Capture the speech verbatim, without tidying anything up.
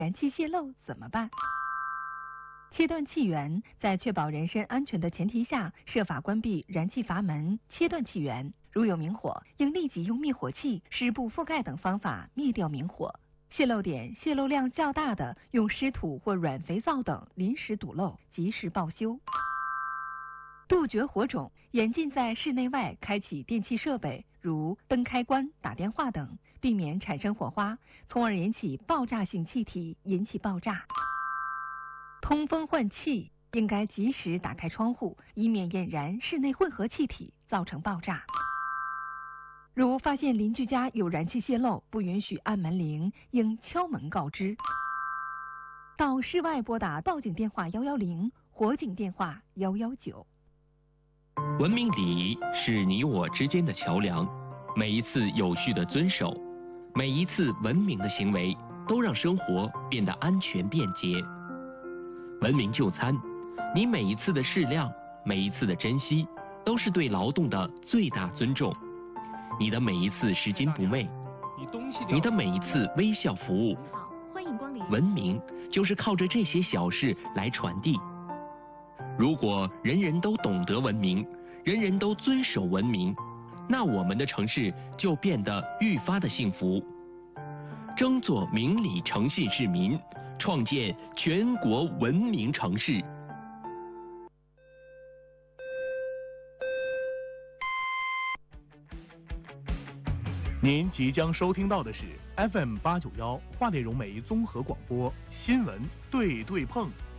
燃气泄漏怎么办？切断气源，在确保人身安全的前提下，设法关闭燃气阀门，切断气源。如有明火，应立即用灭火器、湿布覆盖等方法灭掉明火。泄漏点、泄漏量较大的，用湿土或软肥皂等临时堵漏，及时报修。杜绝火种，严禁在室内外开启电气设备，如灯开关、打电话等，避免产生火花，从而引起爆炸性气体，引起爆炸。通风换气，应该及时打开窗户，以免引燃室内混合气体，造成爆炸。如发现邻居家有燃气泄漏，不允许按门铃，应敲门告知。到室外拨打报警电话一一零，火警电话一一九。 文明礼仪是你我之间的桥梁，每一次有序的遵守，每一次文明的行为，都让生活变得安全便捷。文明就餐，你每一次的适量，每一次的珍惜，都是对劳动的最大尊重。你的每一次拾金不昧，你的每一次微笑服务， 欢迎光临。 文明就是靠着这些小事来传递。如果人人都懂得文明，人人都遵守文明，那我们的城市就变得愈发的幸福。争做明理诚信市民，创建全国文明城市。 您即将收听到的是 F M 八九幺华内融媒综合广播新闻对对碰。